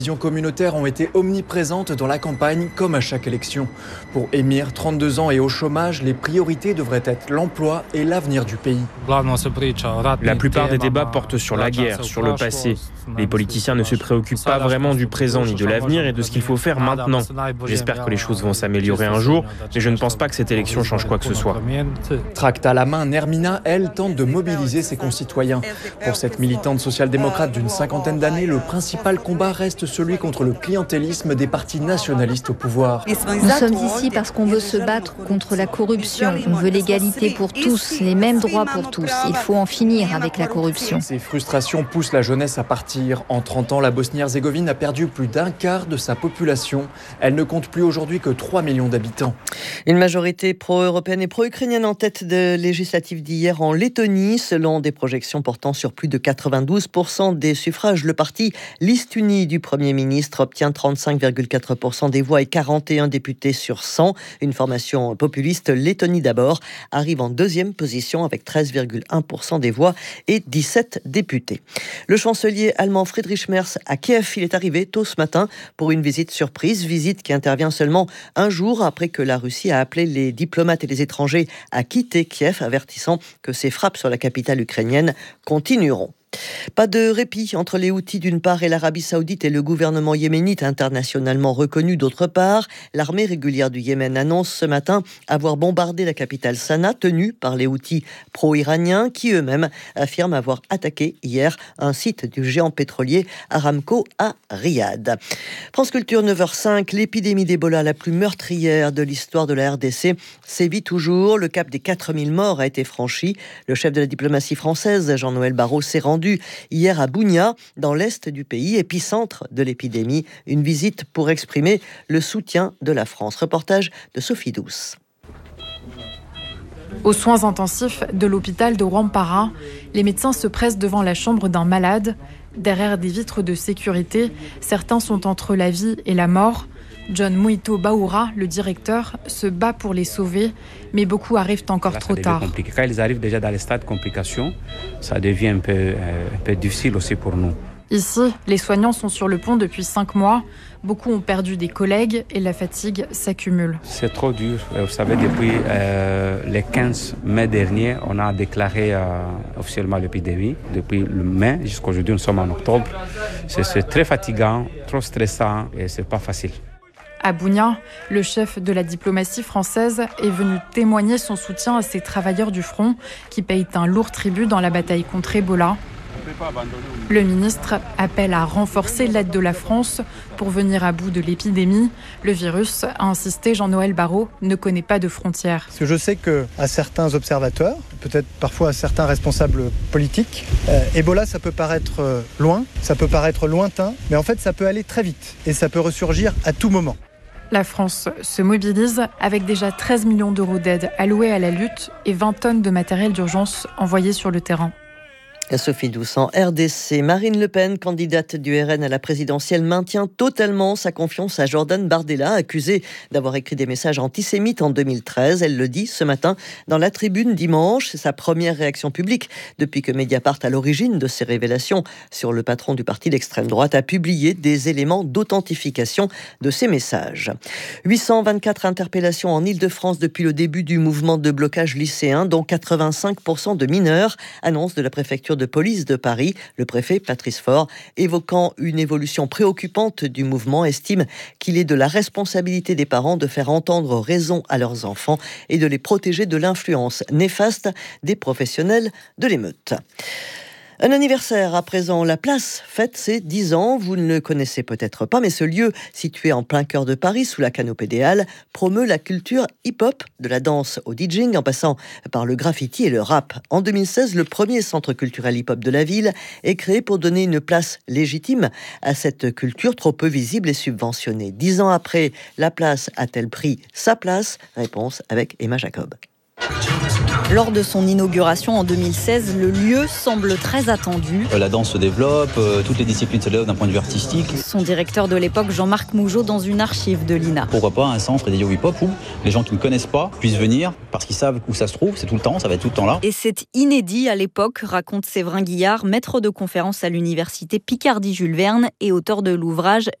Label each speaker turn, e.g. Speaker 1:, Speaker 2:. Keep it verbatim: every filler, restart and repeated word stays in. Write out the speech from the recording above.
Speaker 1: Les télévisions communautaires ont été omniprésentes dans la campagne comme à chaque élection. Pour Émir, trente-deux ans et au chômage, les priorités devraient être l'emploi et l'avenir du pays.
Speaker 2: La plupart des débats portent sur la guerre, sur le passé. Les politiciens ne se préoccupent pas vraiment du présent ni de l'avenir et de ce qu'il faut faire maintenant. J'espère que les choses vont s'améliorer un jour, mais je ne pense pas que cette élection change quoi que ce soit.
Speaker 1: Tract à la main, Nermina, elle, tente de mobiliser ses concitoyens. Pour cette militante social-démocrate d'une cinquantaine d'années, le principal combat reste celui contre le clientélisme des partis nationalistes au pouvoir.
Speaker 3: Nous sommes ici parce qu'on veut se battre contre la corruption. On veut l'égalité pour tous, les mêmes droits pour tous. Il faut en finir avec la corruption.
Speaker 1: Ces frustrations poussent la jeunesse à partir. En trente ans, la Bosnie-Herzégovine a perdu plus d'un quart de sa population. Elle ne compte plus aujourd'hui que trois millions d'habitants.
Speaker 4: Une majorité pro-européenne et pro-ukrainienne en tête de législative d'hier en Lettonie. Selon des projections portant sur plus de quatre-vingt-douze pour cent des suffrages, le parti Liste unie du Premier ministre obtient trente-cinq virgule quatre pour cent des voix et quarante et un députés sur cent. Une formation populiste, Lettonie d'abord, arrive en deuxième position avec treize virgule un pour cent des voix et dix-sept députés. Le chancelier allemand Friedrich Merz à Kiev, il est arrivé tôt ce matin pour une visite surprise, visite qui intervient seulement un jour après que la Russie a appelé les diplomates et les étrangers à quitter Kiev, avertissant que ces frappes sur la capitale ukrainienne continueront. Pas de répit entre les Houthis d'une part et l'Arabie Saoudite et le gouvernement yéménite internationalement reconnu d'autre part. L'armée régulière du Yémen annonce ce matin avoir bombardé la capitale Sanaa, tenue par les Houthis pro-iraniens qui eux-mêmes affirment avoir attaqué hier un site du géant pétrolier Aramco à Riyad. France Culture neuf heures cinq, l'épidémie d'Ebola la plus meurtrière de l'histoire de la R D C sévit toujours. Le cap des quatre mille morts a été franchi. Le chef de la diplomatie française, Jean-Noël Barrot, s'est rendu hier à Bounia, dans l'est du pays, épicentre de l'épidémie. Une visite pour exprimer le soutien de la France. Reportage de Sophie Douce.
Speaker 5: Aux soins intensifs de l'hôpital de Rwampara, les médecins se pressent devant la chambre d'un malade. Derrière des vitres de sécurité, certains sont entre la vie et la mort. John Muito Baoura, le directeur, se bat pour les sauver, mais beaucoup arrivent encore
Speaker 6: Là,
Speaker 5: trop tard.
Speaker 6: Compliqué. Quand ils arrivent déjà dans les stades de complications, ça devient un peu, euh, un peu difficile aussi pour nous.
Speaker 5: Ici, les soignants sont sur le pont depuis cinq mois. Beaucoup ont perdu des collègues et la fatigue s'accumule.
Speaker 6: C'est trop dur. Vous savez, depuis euh, le quinze mai dernier, on a déclaré euh, officiellement l'épidémie. Depuis le mai jusqu'à aujourd'hui, nous sommes en octobre. C'est, c'est très fatigant, trop stressant et c'est pas facile.
Speaker 5: À Bounia, le chef de la diplomatie française est venu témoigner son soutien à ces travailleurs du front qui payent un lourd tribut dans la bataille contre Ebola. Le ministre appelle à renforcer l'aide de la France pour venir à bout de l'épidémie. Le virus, a insisté Jean-Noël Barrot, ne connaît pas de frontières.
Speaker 7: Parce que je sais qu'à certains observateurs, peut-être parfois à certains responsables politiques, euh, Ebola, ça peut paraître euh, loin, ça peut paraître lointain, mais en fait, ça peut aller très vite et ça peut ressurgir à tout moment.
Speaker 5: La France se mobilise avec déjà treize millions d'euros d'aide alloués à la lutte et vingt tonnes de matériel d'urgence envoyées sur le terrain.
Speaker 4: Sophie Douce en R D C. Marine Le Pen, candidate du R N à la présidentielle, maintient totalement sa confiance à Jordan Bardella, accusé d'avoir écrit des messages antisémites en deux mille treize. Elle le dit ce matin dans la Tribune dimanche. C'est sa première réaction publique depuis que Mediapart, à l'origine de ces révélations sur le patron du parti d'extrême droite, a publié des éléments d'authentification de ces messages. huit cent vingt-quatre interpellations en Île-de-France depuis le début du mouvement de blocage lycéen, dont quatre-vingt-cinq pour cent de mineurs, annonce de la préfecture de police de Paris. Le préfet Patrice Faure, évoquant une évolution préoccupante du mouvement, estime qu'il est de la responsabilité des parents de faire entendre raison à leurs enfants et de les protéger de l'influence néfaste des professionnels de l'émeute. Un anniversaire à présent, la Place fête ses dix ans. Vous ne le connaissez peut-être pas, mais ce lieu, situé en plein cœur de Paris, sous la canopée des Halles, promeut la culture hip-hop, de la danse au DJing, en passant par le graffiti et le rap. En deux mille seize, le premier centre culturel hip-hop de la ville est créé pour donner une place légitime à cette culture trop peu visible et subventionnée. Dix ans après, la Place a-t-elle pris sa place ? Réponse avec Emma Jacob.
Speaker 8: Lors de son inauguration en deux mille seize, le lieu semble très attendu.
Speaker 9: La danse se développe, toutes les disciplines se développent d'un point de vue artistique.
Speaker 8: Son directeur de l'époque, Jean-Marc Mougeot, dans une archive de l'I N A.
Speaker 9: Pourquoi pas un centre dédié au hip-hop où les gens qui ne connaissent pas puissent venir parce qu'ils savent où ça se trouve, c'est tout le temps, ça va être tout le temps là.
Speaker 8: Et c'est inédit à l'époque, raconte Séverin Guillard, maître de conférence à l'université Picardie Jules Verne et auteur de l'ouvrage